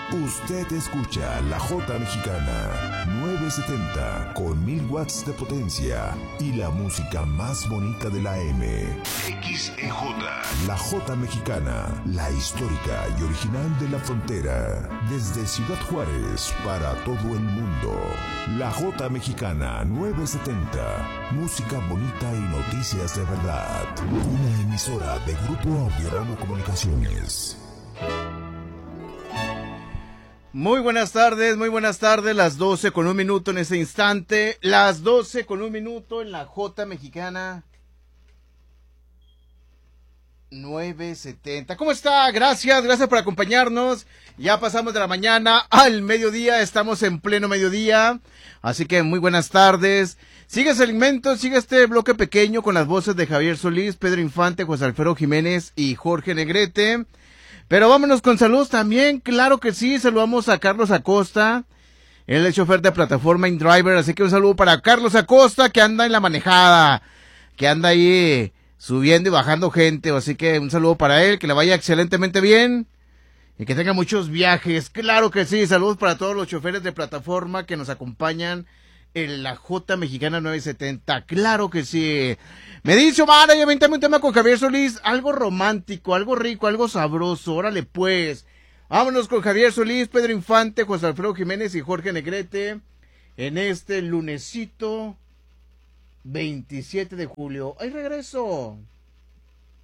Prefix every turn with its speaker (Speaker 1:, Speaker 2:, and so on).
Speaker 1: Usted escucha la Jota Mexicana 970 con 1000 watts de potencia y la música más bonita de la M. XEJ. La Jota Mexicana, la histórica y original de la frontera. Desde Ciudad Juárez para todo el mundo. La Jota Mexicana 970. Música bonita y noticias de verdad. Una emisora de Grupo Audiorama Comunicaciones.
Speaker 2: Muy buenas tardes, las 12 con un minuto en ese instante, las 12 con un minuto en la Jota Mexicana 970. ¿Cómo está? Gracias por acompañarnos. Ya pasamos de la mañana al mediodía, estamos en pleno mediodía, así que muy buenas tardes. Sigue el segmento, sigue este bloque pequeño con las voces de Javier Solís, Pedro Infante, José Alfredo Jiménez y Jorge Negrete. Pero vámonos con saludos también, claro que sí, saludamos a Carlos Acosta, él es chofer de plataforma InDriver, así que un saludo para Carlos Acosta que anda en la manejada, que anda ahí subiendo y bajando gente, así que un saludo para él, que le vaya excelentemente bien y que tenga muchos viajes, claro que sí, saludos para todos los choferes de plataforma que nos acompañan en la Jota Mexicana 970, claro que sí. Me dice Omar, ya vente un tema con Javier Solís, algo romántico, algo rico, algo sabroso, órale pues. Vámonos con Javier Solís, Pedro Infante, José Alfredo Jiménez y Jorge Negrete en este lunesito 27 de julio. ¡Ay, regreso!